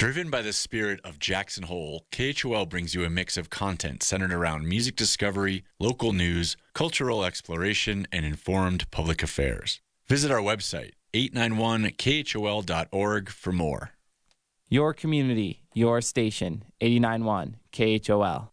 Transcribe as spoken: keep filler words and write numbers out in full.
Driven by the spirit of Jackson Hole, K H O L brings you a mix of content centered around music discovery, local news, cultural exploration, and informed public affairs. Visit our website, eight nine one K H O L dot org, for more. Your community, your station, eighty-nine point one K H O L.